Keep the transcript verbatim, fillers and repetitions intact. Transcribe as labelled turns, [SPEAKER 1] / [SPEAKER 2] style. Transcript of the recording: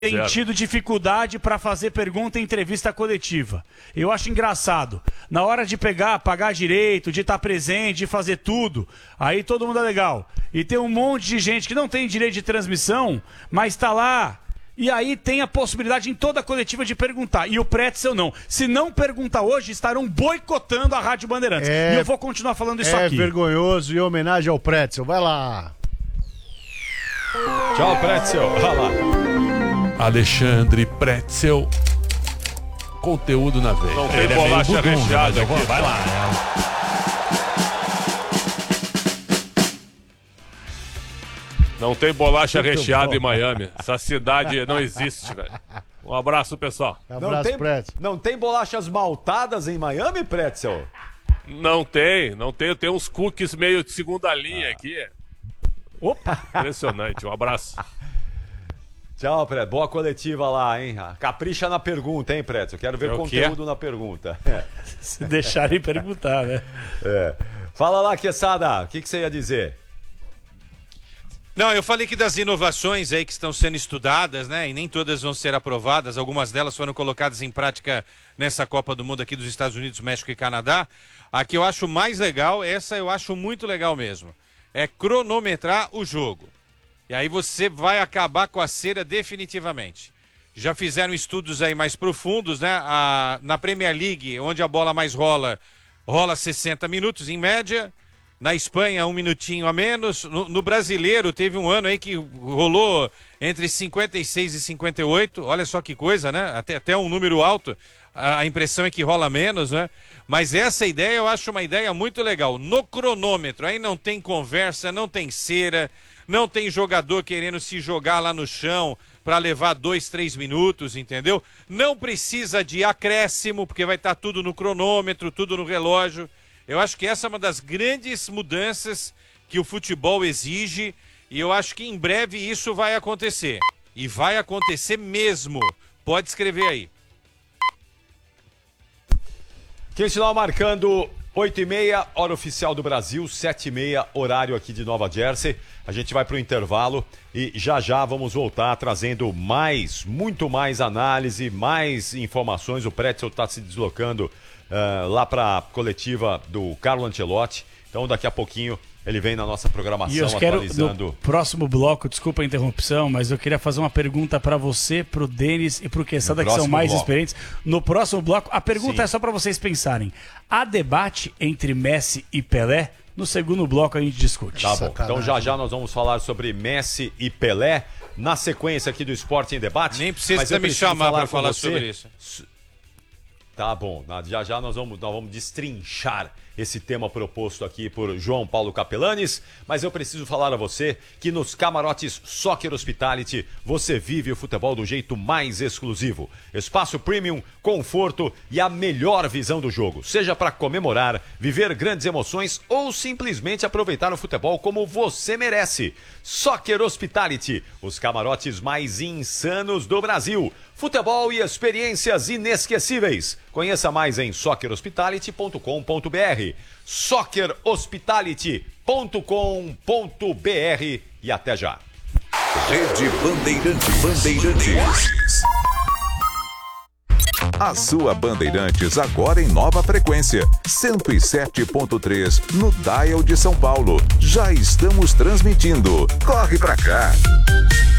[SPEAKER 1] tem certo. tido dificuldade para fazer pergunta em entrevista coletiva. Eu acho engraçado. Na hora de pegar, pagar direito, de estar presente, de fazer tudo, aí todo mundo é legal. E tem um monte de gente que não tem direito de transmissão, mas está lá. E aí tem a possibilidade em toda a coletiva de perguntar. E o Pretzel não. Se não perguntar hoje, estarão boicotando a Rádio Bandeirantes. É, e eu vou continuar falando isso
[SPEAKER 2] é
[SPEAKER 1] aqui.
[SPEAKER 2] É vergonhoso, em homenagem ao Pretzel. Vai lá.
[SPEAKER 3] Tchau, Pretzel. Vai lá.
[SPEAKER 4] Alexandre Pretzel, conteúdo na veia.
[SPEAKER 3] Não tem Ele bolacha é recheada aqui.
[SPEAKER 4] Vai lá.
[SPEAKER 3] Não tem bolacha Muito recheada bom. Em Miami. Essa cidade não existe, velho. Um abraço, pessoal.
[SPEAKER 2] Um abraço, não, tem,
[SPEAKER 5] Pretzel. Não tem bolachas maltadas em Miami, Pretzel?
[SPEAKER 3] Não tem, não tem. Tem uns cookies meio de segunda linha ah. aqui. Opa! Impressionante. Um abraço.
[SPEAKER 5] Tchau, Pretzel. Boa coletiva lá, hein? Capricha na pergunta, hein, Pretzel? Quero ver é conteúdo na pergunta. É.
[SPEAKER 1] Se deixarem perguntar, né?
[SPEAKER 5] É. Fala lá, Quesada. O que, que você ia dizer?
[SPEAKER 6] Não, eu falei que das inovações aí que estão sendo estudadas, né? E nem todas vão ser aprovadas. Algumas delas foram colocadas em prática nessa Copa do Mundo aqui dos Estados Unidos, México e Canadá. A que eu acho mais legal, essa eu acho muito legal mesmo, é cronometrar o jogo. E aí você vai acabar com a cera definitivamente. Já fizeram estudos aí mais profundos, né? A, na Premier League, onde a bola mais rola, rola sessenta minutos em média. Na Espanha, um minutinho a menos. No, no Brasileiro, teve um ano aí que rolou entre cinquenta e seis e cinquenta e oito. Olha só que coisa, né? Até, até um número alto. A, a impressão é que rola menos, né? Mas essa ideia eu acho uma ideia muito legal. No cronômetro, aí não tem conversa, não tem cera, não tem jogador querendo se jogar lá no chão para levar dois, três minutos, entendeu? Não precisa de acréscimo, porque vai estar tudo no cronômetro, tudo no relógio. Eu acho que essa é uma das grandes mudanças que o futebol exige e eu acho que em breve isso vai acontecer. E vai acontecer mesmo. Pode escrever aí.
[SPEAKER 5] Quintal marcando oito e meia, hora oficial do Brasil, sete e meia, horário aqui de Nova Jersey. A gente vai para o intervalo e já já vamos voltar trazendo mais, muito mais análise, mais informações. O Pretzel está se deslocando Uh, lá para a coletiva do Carlo Ancelotti. Então daqui a pouquinho ele vem na nossa programação
[SPEAKER 1] e eu quero,
[SPEAKER 5] atualizando.
[SPEAKER 1] No próximo bloco, desculpa a interrupção, mas eu queria fazer uma pergunta para você, pro Denis e pro Quesada, que são mais bloco. experientes. No próximo bloco, a pergunta Sim. é só para vocês pensarem. Há debate entre Messi e Pelé? No segundo bloco a gente discute.
[SPEAKER 5] Tá bom. Sacanagem. Então já já nós vamos falar sobre Messi e Pelé na sequência aqui do Esporte em Debate.
[SPEAKER 6] Nem precisa me chamar para falar você. sobre isso.
[SPEAKER 5] Tá bom, já já nós vamos, nós vamos destrinchar esse tema proposto aqui por João Paulo Capelanes, mas eu preciso falar a você que nos camarotes Soccer Hospitality você vive o futebol do jeito mais exclusivo. Espaço premium, conforto e a melhor visão do jogo, seja para comemorar, viver grandes emoções ou simplesmente aproveitar o futebol como você merece. Soccer Hospitality, os camarotes mais insanos do Brasil. Futebol e experiências inesquecíveis. Conheça mais em soccer hospitality ponto com ponto b r. soccer hospitality ponto com ponto b r e até já.
[SPEAKER 7] Rede Bandeirantes. Bandeirantes. A sua Bandeirantes agora em nova frequência, cento e sete ponto três no Dial de São Paulo. Já estamos transmitindo. Corre pra cá.